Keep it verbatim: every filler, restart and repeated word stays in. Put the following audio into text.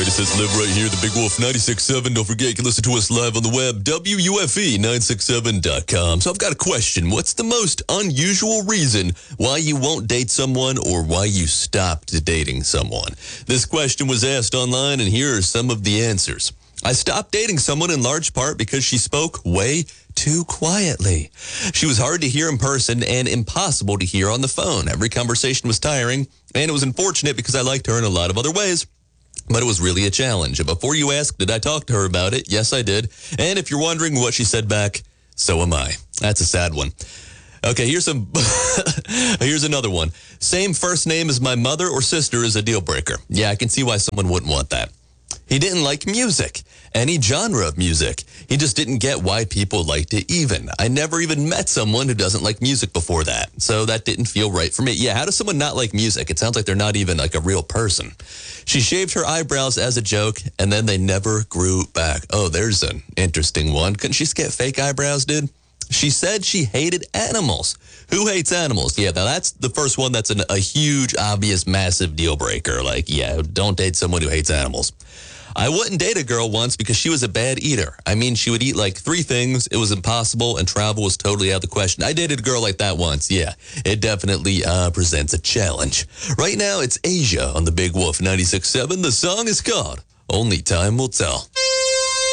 greatest hits live right here, the Big Wolf ninety-six point seven. Don't forget, you can listen to us live on the web, W U F E nine six seven dot com. So I've got a question. What's the most unusual reason why you won't date someone or why you stopped dating someone? This question was asked online, and here are some of the answers. I stopped dating someone in large part because she spoke way too quietly. She was hard to hear in person and impossible to hear on the phone. Every conversation was tiring, and it was unfortunate because I liked her in a lot of other ways, but it was really a challenge. And before you ask, did I talk to her about it? Yes, I did. And if you're wondering what she said back, so am I. That's a sad one. Okay, here's some. Here's another one. Same first name as my mother or sister is a deal breaker. Yeah, I can see why someone wouldn't want that. He didn't like music, any genre of music. He just didn't get why people liked it even. I never even met someone who doesn't like music before that, so that didn't feel right for me. Yeah, how does someone not like music? It sounds like they're not even like a real person. She shaved her eyebrows as a joke, and then they never grew back. Oh, there's an interesting one. Couldn't she just get fake eyebrows, dude? She said she hated animals. Who hates animals? Yeah, now that's the first one that's an, a huge, obvious, massive deal breaker. Like, yeah, don't date someone who hates animals. I wouldn't date a girl once because she was a bad eater. I mean, she would eat like three things. It was impossible, and travel was totally out of the question. I dated a girl like that once. Yeah, it definitely uh, presents a challenge. Right now, it's Asia on the Big Wolf ninety-six point seven. The song is called Only Time Will Tell.